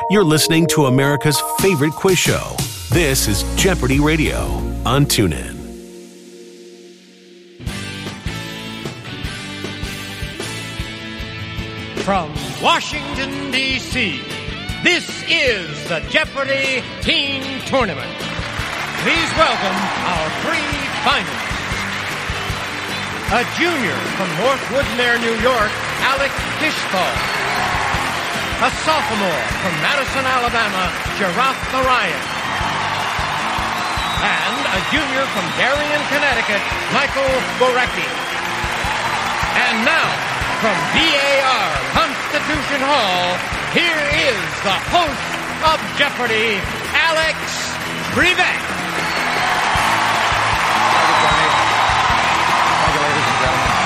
You're listening to America's favorite quiz show. This is Jeopardy Radio on TuneIn. From Washington, D.C., this is the Jeopardy Teen Tournament. Please welcome our three finalists. A junior from North Woodmere, New York, Alec Fishball. A sophomore from Madison, Alabama, Giraffe the Ryan. And a junior from Darien, Connecticut, Michael Borecki. And now, from DAR Constitution Hall, here is the host of Jeopardy, Alex Trebek. Thank you, ladies and gentlemen.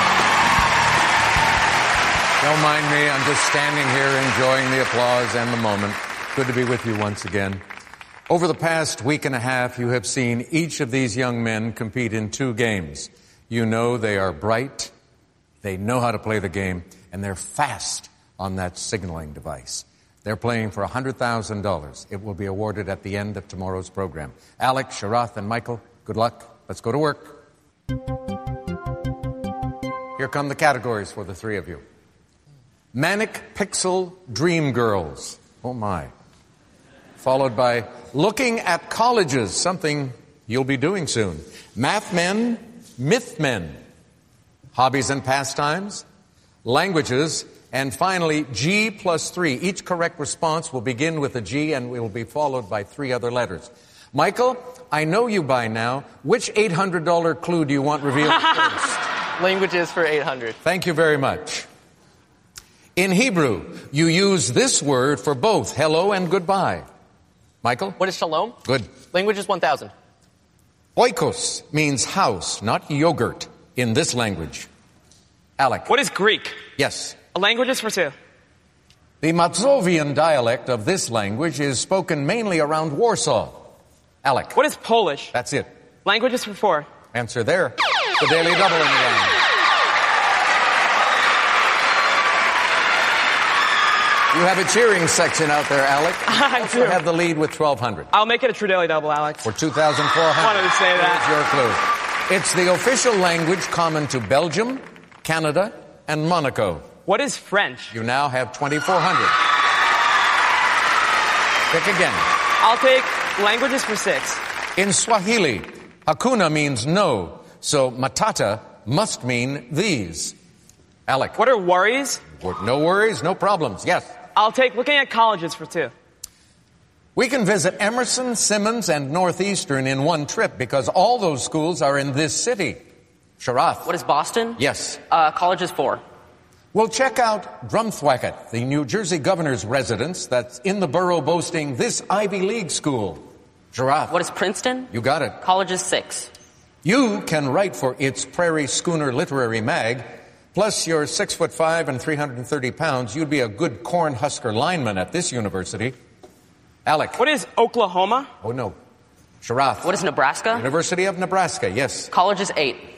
Don't mind me, I'm just standing here enjoying the applause and the moment. Good to be with you once again. Over the past week and a half, you have seen each of these young men compete in 2 games. You know they are bright, they know how to play the game, and they're fast on that signaling device. They're playing for $100,000. It will be awarded at the end of tomorrow's program. Alex, Sharath, and Michael, good luck. Let's go to work. Here come the categories for the 3 of you. Manic Pixel Dream Girls. Oh, my. Followed by Looking at Colleges, something you'll be doing soon. Math Men, Myth Men. Hobbies and pastimes, languages, and finally, G plus 3. Each correct response will begin with a G and will be followed by 3 other letters. Michael, I know you by now. Which $800 clue do you want revealed first? Languages for 800. Thank you very much. In Hebrew, you use this word for both hello and goodbye. Michael? What is shalom? Good. Languages 1000. Oikos means house, not yogurt in this language. Alec? What is Greek? Yes. Languages for 2. The Mazovian dialect of this language is spoken mainly around Warsaw. Alec? What is Polish? That's it. Languages for 4. Answer there. The Daily Double in the round. You have a cheering section out there, Alec. I do. You have the lead with 1,200. I'll make it a true daily double, Alex. For 2,400. I wanted to say that. Here's your clue. It's the official language common to Belgium, Canada, and Monaco. What is French? You now have 2,400. Pick again. I'll take languages for 6. In Swahili, hakuna means no, so matata must mean these. Alec. What are worries? No worries, no problems. Yes. I'll take looking at colleges for 2. We can visit Emerson, Simmons, and Northeastern in one trip because all those schools are in this city. Sharath. What is Boston? Yes. Colleges 4. We'll check out Drumthwacket, the New Jersey governor's residence that's in the borough boasting this Ivy League school. Sharath. What is Princeton? You got it. Colleges 6. You can write for its Prairie Schooner Literary Mag. Plus, you're 6'5" and 330 pounds. You'd be a good Cornhusker lineman at this university. Alec. What is Oklahoma? Oh, no. Sharath. What is Nebraska? University of Nebraska, yes. Colleges 8.